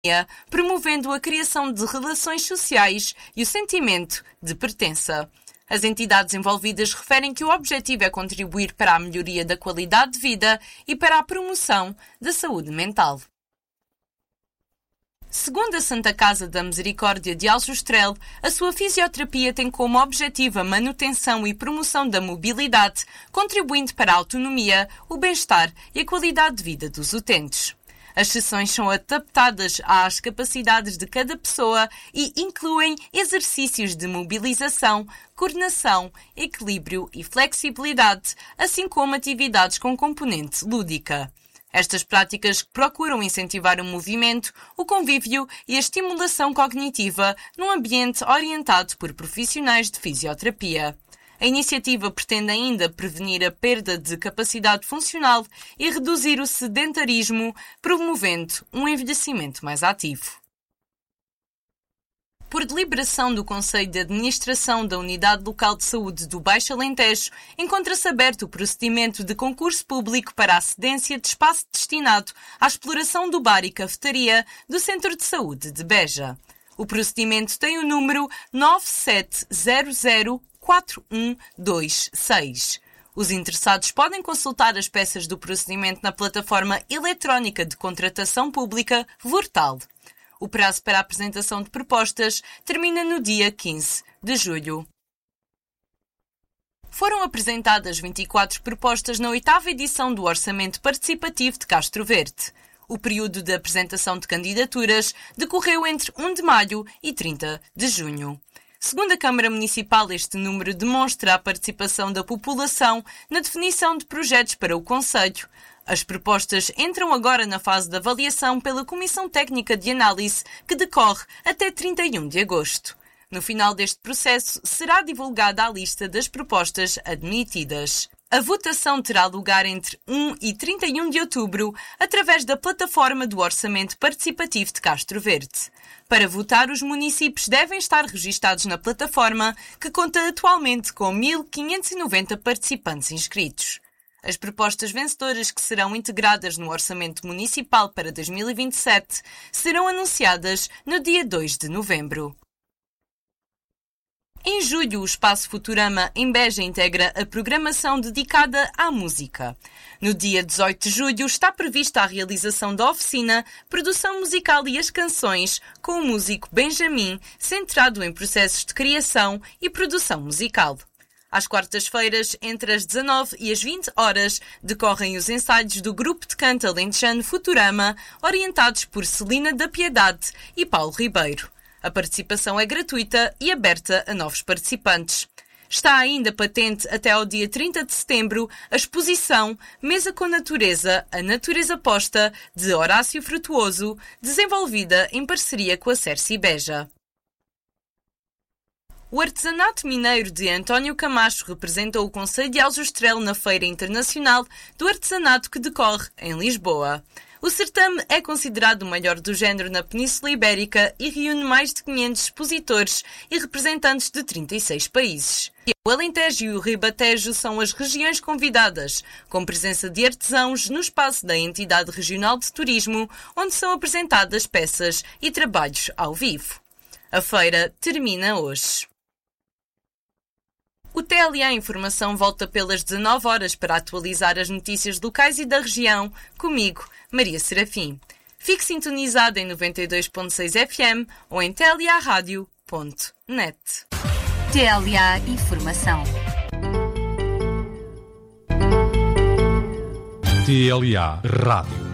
promovendo a criação de relações sociais e o sentimento de pertença. As entidades envolvidas referem que o objetivo é contribuir para a melhoria da qualidade de vida e para a promoção da saúde mental. Segundo a Santa Casa da Misericórdia de Aljustrel, a sua fisioterapia tem como objetivo a manutenção e promoção da mobilidade, contribuindo para a autonomia, o bem-estar e a qualidade de vida dos utentes. As sessões são adaptadas às capacidades de cada pessoa e incluem exercícios de mobilização, coordenação, equilíbrio e flexibilidade, assim como atividades com componente lúdica. Estas práticas procuram incentivar o movimento, o convívio e a estimulação cognitiva num ambiente orientado por profissionais de fisioterapia. A iniciativa pretende ainda prevenir a perda de capacidade funcional e reduzir o sedentarismo, promovendo um envelhecimento mais ativo. Por deliberação do Conselho de Administração da Unidade Local de Saúde do Baixo Alentejo, encontra-se aberto o procedimento de concurso público para a cedência de espaço destinado à exploração do bar e cafetaria do Centro de Saúde de Beja. O procedimento tem o número 97004126. Os interessados podem consultar as peças do procedimento na plataforma eletrónica de contratação pública Vortal. O prazo para a apresentação de propostas termina no dia 15 de julho. Foram apresentadas 24 propostas na 8ª edição do Orçamento Participativo de Castro Verde. O período de apresentação de candidaturas decorreu entre 1 de maio e 30 de junho. Segundo a Câmara Municipal, este número demonstra a participação da população na definição de projetos para o concelho. As propostas entram agora na fase de avaliação pela Comissão Técnica de Análise, que decorre até 31 de agosto. No final deste processo, será divulgada a lista das propostas admitidas. A votação terá lugar entre 1 e 31 de outubro, através da plataforma do Orçamento Participativo de Castro Verde. Para votar, os municípios devem estar registados na plataforma, que conta atualmente com 1.590 participantes inscritos. As propostas vencedoras que serão integradas no Orçamento Municipal para 2027 serão anunciadas no dia 2 de novembro. Em julho, o Espaço Futurama em Beja integra a programação dedicada à música. No dia 18 de julho está prevista a realização da oficina Produção Musical e as Canções com o músico Benjamin, centrado em processos de criação e produção musical. Às quartas-feiras, entre as 19 e as 20 horas, decorrem os ensaios do grupo de canto alentejano Futurama, orientados por Celina da Piedade e Paulo Ribeiro. A participação é gratuita e aberta a novos participantes. Está ainda patente até ao dia 30 de setembro a exposição Mesa com Natureza, a Natureza Posta, de Horácio Frutuoso, desenvolvida em parceria com a Cerci Beja. O artesanato mineiro de António Camacho representou o concelho de Aljustrel na Feira Internacional do Artesanato que decorre em Lisboa. O certame é considerado o maior do género na Península Ibérica e reúne mais de 500 expositores e representantes de 36 países. O Alentejo e o Ribatejo são as regiões convidadas, com presença de artesãos no espaço da Entidade Regional de Turismo, onde são apresentadas peças e trabalhos ao vivo. A feira termina hoje. O TLA Informação volta pelas 19 horas para atualizar as notícias locais e da região, comigo, Maria Serafim. Fique sintonizado em 92.6 FM ou em tlarádio.net. TLA Informação. TLA Rádio.